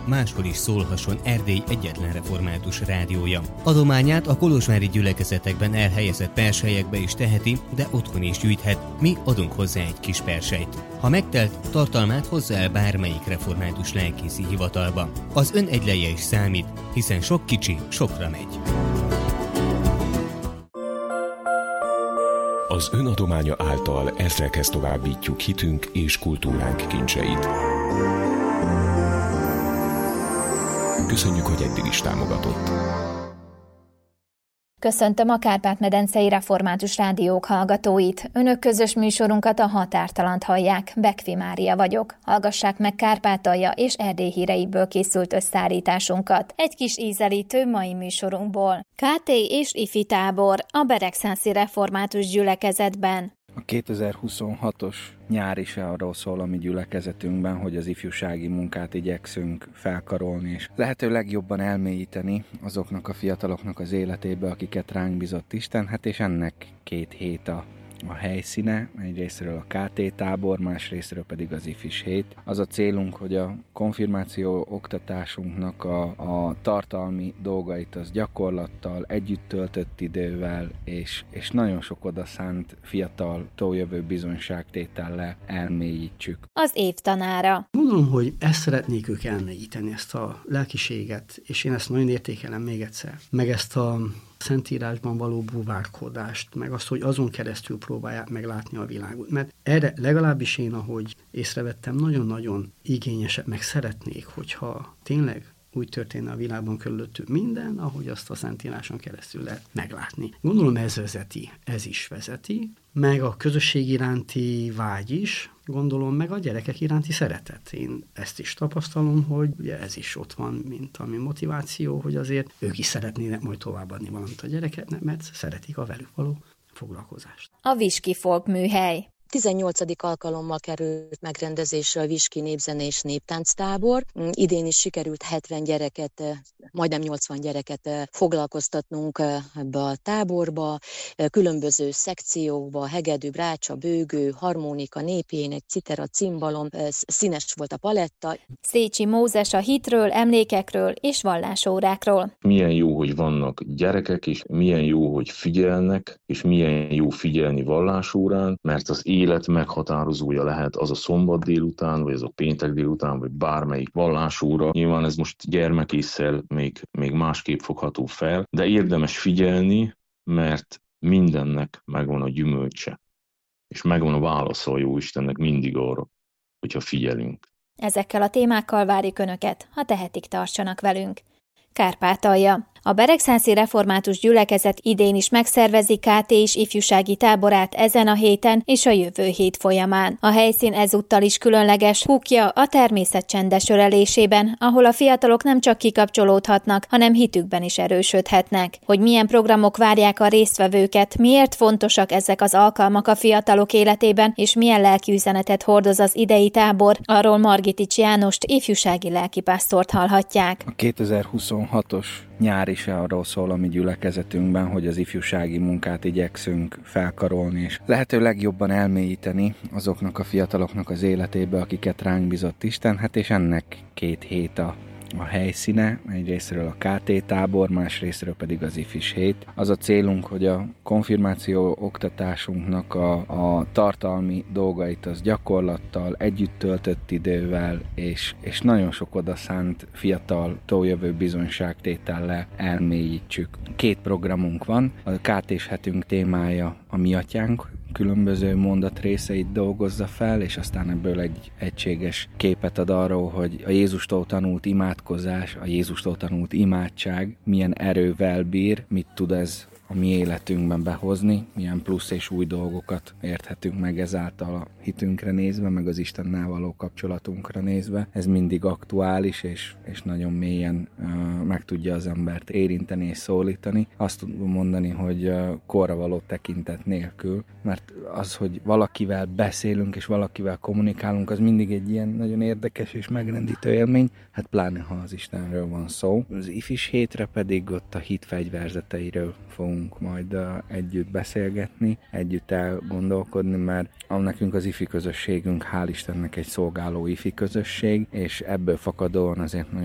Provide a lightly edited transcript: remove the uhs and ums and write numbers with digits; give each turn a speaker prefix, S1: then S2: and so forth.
S1: máshol is szólhasson Erdély egyetlen református rádiója. Adományát a kolozsvári gyülekezetekben elhelyezett perselyekbe is teheti, de otthon is gyűjthet, mi adunk hozzá egy kis perselyt. Ha megtelt, tartalmát hozza el bármelyik református lelkészi hivatalba. Az ön egyleje is számít, hiszen sok kicsi sokra megy.
S2: Az ön adománya által ezrekhez továbbítjuk hitünk és kultúránk kincseit. Köszönjük, hogy eddig is támogatott.
S3: Köszöntöm a Kárpát-medencei Református Rádiók hallgatóit. Önök közös műsorunkat, a Határtalant hallják. Bekvi Mária vagyok. Hallgassák meg Kárpátalja és Erdély híreiből készült összeállításunkat. Egy kis ízelítő mai műsorunkból. KT és ifi tábor a Beregszászi Református Gyülekezetben.
S4: A 2026-os nyár is arról szól a mi gyülekezetünkben, hogy az ifjúsági munkát igyekszünk felkarolni, és lehető legjobban elmélyíteni azoknak a fiataloknak az életébe, akiket ránk bizott Isten, és ennek 2 hét a helyszíne, egyrésztről a KT tábor, másrésztről pedig az ifis hét. Az a célunk, hogy a konfirmáció oktatásunknak a tartalmi dolgait az gyakorlattal, együtt töltött idővel, és nagyon sok odaszánt fiatal tójövő bizonyságtétellel elmélyítsük.
S3: Az év tanára.
S5: Gondolom, hogy ezt szeretnék ők elmélyíteni, ezt a lelkiséget, és én ezt nagyon értékelem még egyszer. Meg ezt a Szentírásban való búvárkodást, meg azt, hogy azon keresztül próbálják meglátni a világot. Mert erre legalábbis én, ahogy észrevettem, nagyon-nagyon igényesek, meg szeretnék, hogyha tényleg úgy történne a világban körülöttük minden, ahogy azt a Szentíráson keresztül lehet meglátni. Gondolom ez is vezeti, meg a közösség iránti vágy is, gondolom meg a gyerekek iránti szeretet. Én ezt is tapasztalom, hogy ugye ez is ott van, mint ami motiváció, hogy azért ők is szeretnének majd továbbadni valamit a gyerekeknek, mert szeretik a velük való foglalkozást.
S3: A Viski Folk Műhely.
S6: 18. alkalommal került megrendezésre a Viski népzenés néptánctábor. Idén is sikerült 70 gyereket, majdnem 80 gyereket foglalkoztatnunk ebbe a táborba, különböző szekciókba, hegedű, brácsa, bőgő, harmonika, népének, citera, cimbalom, színes volt a paletta.
S3: Szécsi Mózes a hitről, emlékekről és vallásórákról.
S7: Milyen jó, hogy vannak gyerekek, és milyen jó, hogy figyelnek, és milyen jó figyelni vallásórán, mert az élet meghatározója lehet az a szombat délután, vagy az a péntek délután, vagy bármelyik vallásóra. Nyilván ez most gyermekésszel még másképp fogható fel, de érdemes figyelni, mert mindennek megvan a gyümölcse. És megvan a válasza a Jóistennek mindig arra, hogyha figyelünk.
S3: Ezekkel a témákkal várjuk Önöket, ha tehetik, tartsanak velünk. Kárpátalja. A Beregszászi Református Gyülekezet idén is megszervezi KT és ifjúsági táborát ezen a héten és a jövő hét folyamán. A helyszín ezúttal is különleges, húkja a természet csendes ölelésében, ahol a fiatalok nem csak kikapcsolódhatnak, hanem hitükben is erősödhetnek. Hogy milyen programok várják a résztvevőket, miért fontosak ezek az alkalmak a fiatalok életében, és milyen lelkiüzenetet hordoz az idei tábor, arról Margitics Jánost, ifjúsági lelkipásztort hallhatják.
S4: A 2026-os nyár is arról szól a mi gyülekezetünkben, hogy az ifjúsági munkát igyekszünk felkarolni, és lehető legjobban elmélyíteni azoknak a fiataloknak az életébe, akiket ránk bizott Isten, és ennek 2 hét a helyszíne, egyrésztről a KT tábor, másrésztről pedig az ifis hét. Az a célunk, hogy a konfirmáció oktatásunknak a tartalmi dolgait az gyakorlattal, együtt töltött idővel, és nagyon sok odaszánt fiatal tójövő bizonyságtétellel elmélyítsük. 2 programunk van, a KT-s hetünk témája a Mi Atyánk, különböző mondatrészeit dolgozza fel, és aztán ebből egy egységes képet ad arról, hogy a Jézustól tanult imádkozás, a Jézustól tanult imádság milyen erővel bír, mit tud ez a mi életünkben behozni, milyen plusz és új dolgokat érthetünk meg ezáltal a hitünkre nézve, meg az Istennel való kapcsolatunkra nézve. Ez mindig aktuális, és nagyon mélyen meg tudja az embert érinteni és szólítani. Azt tudom mondani, hogy korra való tekintet nélkül, mert az, hogy valakivel beszélünk és valakivel kommunikálunk, az mindig egy ilyen nagyon érdekes és megrendítő élmény, pláne ha az Istenről van szó. Az ifis hétre pedig ott a hit fegyverzeteiről fogunk majd együtt beszélgetni, együtt elgondolkodni, mert nekünk az ifi közösségünk, hál' Istennek egy szolgáló ifi közösség, és ebből fakadóan azért nagyon